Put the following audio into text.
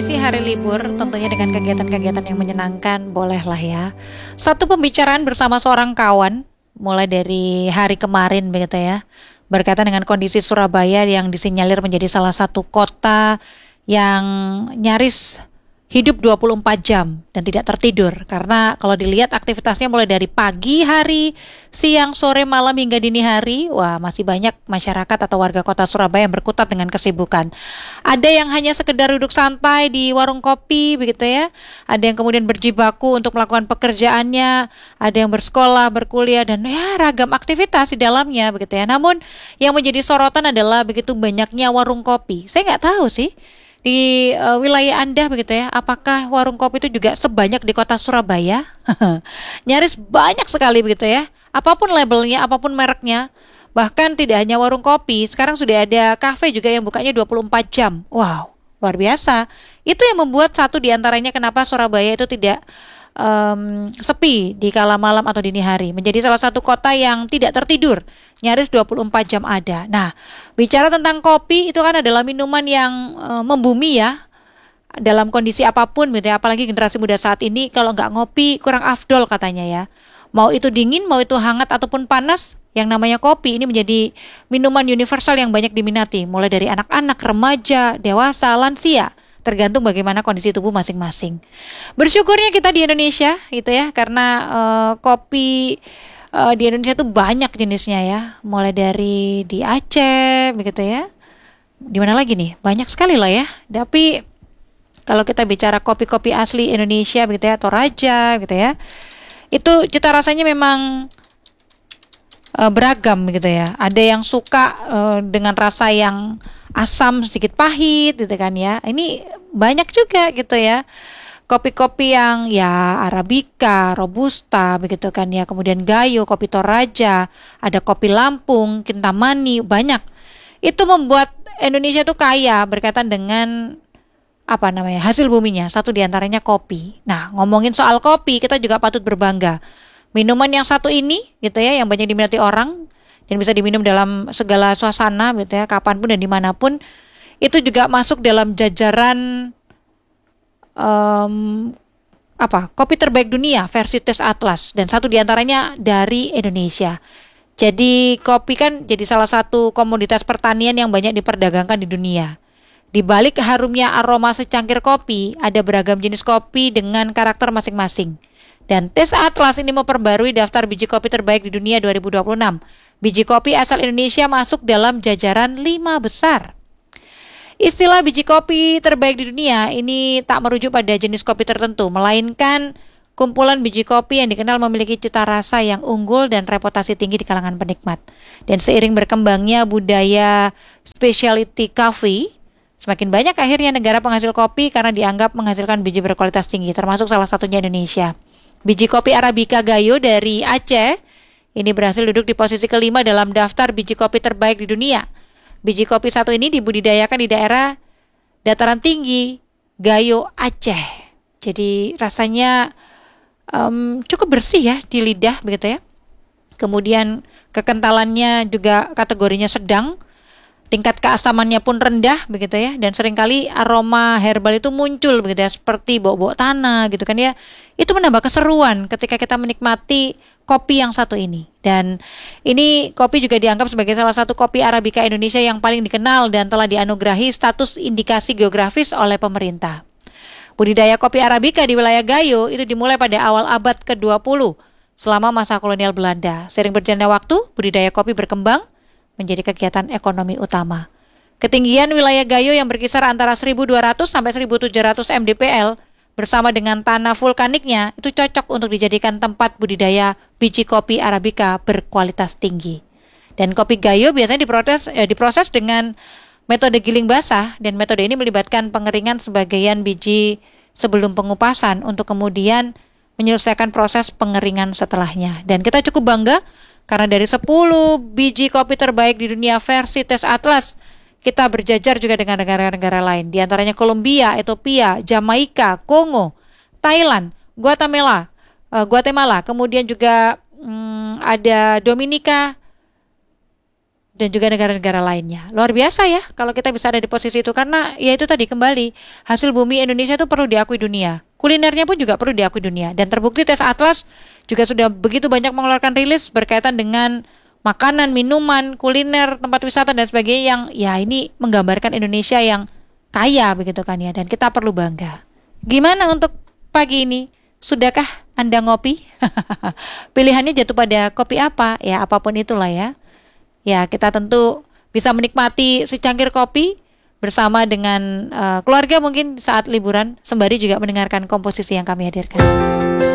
mengisi hari libur, tentunya dengan kegiatan-kegiatan yang menyenangkan, bolehlah ya. Satu pembicaraan bersama seorang kawan, mulai dari hari kemarin begitu ya, berkaitan dengan kondisi Surabaya yang disinyalir menjadi salah satu kota yang nyaris hidup 24 jam dan tidak tertidur. Karena kalau dilihat aktivitasnya mulai dari pagi hari, siang, sore, malam hingga dini hari, wah masih banyak masyarakat atau warga kota Surabaya yang berkutat dengan kesibukan. Ada yang hanya sekedar duduk santai di warung kopi begitu ya. Ada yang kemudian berjibaku untuk melakukan pekerjaannya, ada yang bersekolah, berkuliah dan ya ragam aktivitas di dalamnya begitu ya. Namun yang menjadi sorotan adalah begitu banyaknya warung kopi. Saya nggak tahu sih di wilayah Anda begitu ya, apakah warung kopi itu juga sebanyak di kota Surabaya? Nyaris banyak sekali begitu ya. Apapun labelnya, apapun mereknya. Bahkan tidak hanya warung kopi, sekarang sudah ada kafe juga yang bukanya 24 jam. Wow, luar biasa. Itu yang membuat satu di antaranya kenapa Surabaya itu tidak sepi di kala malam atau dini hari. Menjadi salah satu kota yang tidak tertidur, nyaris 24 jam ada. Nah, bicara tentang kopi itu kan adalah minuman yang membumi ya. Dalam kondisi apapun gitu ya, apalagi generasi muda saat ini kalau nggak ngopi kurang afdol katanya ya. Mau itu dingin, mau itu hangat ataupun panas, yang namanya kopi ini menjadi minuman universal yang banyak diminati, mulai dari anak-anak, remaja, dewasa, lansia, tergantung bagaimana kondisi tubuh masing-masing. Bersyukurnya kita di Indonesia gitu ya, karena kopi di Indonesia itu banyak jenisnya ya, mulai dari di Aceh begitu ya. Di mana lagi nih? Banyak sekali lah ya. Tapi kalau kita bicara kopi-kopi asli Indonesia begitu ya, Toraja gitu ya, itu cita rasanya memang beragam gitu ya. Ada yang suka dengan rasa yang asam sedikit pahit gitu kan ya. Ini banyak juga gitu ya. Kopi-kopi yang ya Arabica, Robusta begitu kan ya. Kemudian Gayo, kopi Toraja, ada kopi Lampung, Kintamani, banyak. Itu membuat Indonesia tuh kaya berkaitan dengan hasil buminya. Satu diantaranya kopi. Nah, ngomongin soal kopi, kita juga patut berbangga. Minuman yang satu ini gitu ya, yang banyak diminati orang dan bisa diminum dalam segala suasana gitu ya, kapanpun dan dimanapun, itu juga masuk dalam jajaran kopi terbaik dunia versi tes Atlas, dan satu diantaranya dari Indonesia. Jadi kopi kan jadi salah satu komoditas pertanian yang banyak diperdagangkan di dunia. Di balik harumnya aroma secangkir kopi, ada beragam jenis kopi dengan karakter masing-masing. Dan tes Atlas ini memperbarui daftar biji kopi terbaik di dunia 2026. Biji kopi asal Indonesia masuk dalam jajaran 5 besar. Istilah biji kopi terbaik di dunia ini tak merujuk pada jenis kopi tertentu, melainkan kumpulan biji kopi yang dikenal memiliki cita rasa yang unggul dan reputasi tinggi di kalangan penikmat. Dan seiring berkembangnya budaya specialty coffee, semakin banyak akhirnya negara penghasil kopi karena dianggap menghasilkan biji berkualitas tinggi, termasuk salah satunya Indonesia. Biji kopi Arabica Gayo dari Aceh ini berhasil duduk di posisi kelima dalam daftar biji kopi terbaik di dunia. Biji kopi satu ini dibudidayakan di daerah dataran tinggi Gayo, Aceh. Jadi rasanya cukup bersih ya di lidah begitu ya. Kemudian kekentalannya juga kategorinya sedang. Tingkat keasamannya pun rendah begitu ya, dan seringkali aroma herbal itu muncul begitu ya, seperti bau-bau tanah gitu kan ya. Itu menambah keseruan ketika kita menikmati kopi yang satu ini. Dan ini kopi juga dianggap sebagai salah satu kopi Arabica Indonesia yang paling dikenal dan telah dianugerahi status indikasi geografis oleh pemerintah. Budidaya kopi Arabica di wilayah Gayo itu dimulai pada awal abad ke-20 selama masa kolonial Belanda. Sering berjalannya waktu, budidaya kopi berkembang menjadi kegiatan ekonomi utama. Ketinggian wilayah Gayo yang berkisar antara 1.200 sampai 1.700 mdpl bersama dengan tanah vulkaniknya itu cocok untuk dijadikan tempat budidaya biji kopi Arabica berkualitas tinggi. Dan kopi Gayo biasanya diproses dengan metode giling basah, dan metode ini melibatkan pengeringan sebagian biji sebelum pengupasan untuk kemudian menyelesaikan proses pengeringan setelahnya. Dan kita cukup bangga karena dari 10 biji kopi terbaik di dunia versi tes Atlas, kita berjajar juga dengan negara-negara lain. Di antaranya Kolombia, Ethiopia, Jamaika, Kongo, Thailand, Guatemala, kemudian juga ada Dominika dan juga negara-negara lainnya. Luar biasa ya kalau kita bisa ada di posisi itu, karena ya itu tadi, kembali hasil bumi Indonesia itu perlu diakui dunia. Kulinernya pun juga perlu diakui dunia, dan terbukti tes Atlas juga sudah begitu banyak mengeluarkan rilis berkaitan dengan makanan, minuman, kuliner, tempat wisata dan sebagainya, yang ya ini menggambarkan Indonesia yang kaya begitu kan ya, dan kita perlu bangga. Gimana untuk pagi ini? Sudahkah Anda ngopi? Pilihannya jatuh pada kopi apa? Ya apapun itulah ya. Ya, kita tentu bisa menikmati secangkir kopi bersama dengan keluarga mungkin saat liburan, sembari juga mendengarkan komposisi yang kami hadirkan.